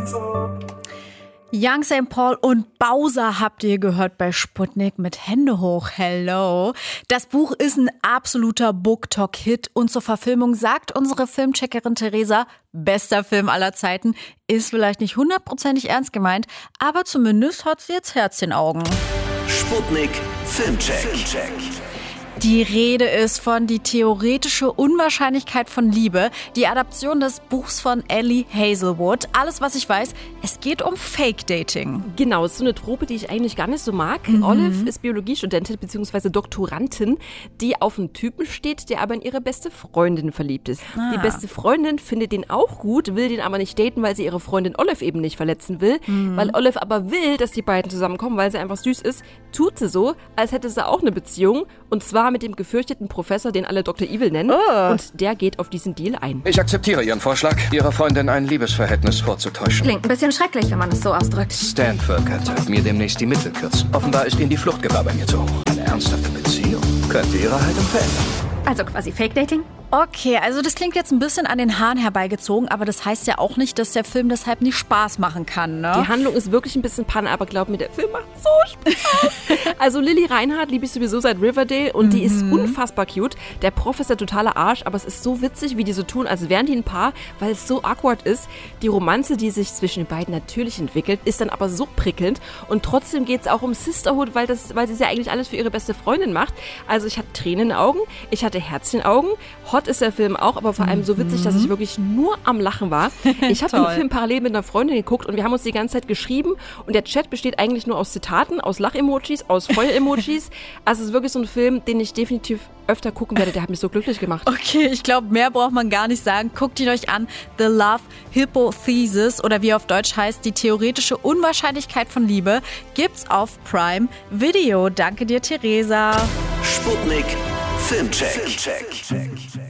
Young St. Paul und Bowser habt ihr gehört bei Sputnik mit Hände hoch. Hello. Das Buch ist ein absoluter BookTok-Hit und zur Verfilmung sagt unsere Filmcheckerin Theresa, bester Film aller Zeiten, ist vielleicht nicht 100%ig ernst gemeint, aber zumindest hat sie jetzt Herz in den Augen. Sputnik Filmcheck. Die Rede ist von Die theoretische Unwahrscheinlichkeit von Liebe, die Adaption des Buchs von Ellie Hazelwood. Alles, was ich weiß, es geht um Fake-Dating. Genau, ist so eine Trope, die ich eigentlich gar nicht so mag. Olive ist Biologiestudentin bzw. Doktorandin, die auf einen Typen steht, der aber in ihre beste Freundin verliebt ist. Die beste Freundin findet den auch gut, will den aber nicht daten, weil sie ihre Freundin Olive eben nicht verletzen will. Weil Olive aber will, dass die beiden zusammenkommen, weil sie einfach süß ist, tut sie so, als hätte sie auch eine Beziehung. Und zwar mit dem gefürchteten Professor, den alle Dr. Evil nennen. Und der geht auf diesen Deal ein. Ich akzeptiere Ihren Vorschlag, Ihrer Freundin ein Liebesverhältnis vorzutäuschen. Klingt ein bisschen schrecklich, wenn man es so ausdrückt. Stanford könnte mir demnächst die Mittel kürzen. Offenbar ist Ihnen die Fluchtgefahr bei mir zu hoch. Eine ernsthafte Beziehung könnte Ihre Haltung verändern. Also quasi Fake-Dating? Okay, also das klingt jetzt ein bisschen an den Haaren herbeigezogen, aber das heißt ja auch nicht, dass der Film deshalb nicht Spaß machen kann, ne? Die Handlung ist wirklich ein bisschen Panne, aber glaub mir, der Film macht so Spaß. Also Lily Reinhardt liebe ich sowieso seit Riverdale und die ist unfassbar cute. Der Prof ist der totale Arsch, aber es ist so witzig, wie die so tun, als wären die ein Paar, weil es so awkward ist. Die Romanze, die sich zwischen den beiden natürlich entwickelt, ist dann aber so prickelnd und trotzdem geht es auch um Sisterhood, weil sie ja eigentlich alles für ihre beste Freundin macht. Also ich hatte Tränen in den Augen, ich hatte Herz in den Augen. Hot ist der Film auch, aber vor allem so witzig, dass ich wirklich nur am Lachen war. Ich habe den Film parallel mit einer Freundin geguckt und wir haben uns die ganze Zeit geschrieben und der Chat besteht eigentlich nur aus Zitaten, aus Lach-Emojis, aus Feuer-Emojis. Also es ist wirklich so ein Film, den ich definitiv öfter gucken werde. Der hat mich so glücklich gemacht. Okay, ich glaube, mehr braucht man gar nicht sagen. Guckt ihn euch an. The Love Hypothesis oder wie auf Deutsch heißt, die theoretische Unwahrscheinlichkeit von Liebe gibt's auf Prime Video. Danke dir, Theresa. Sputnik Filmcheck.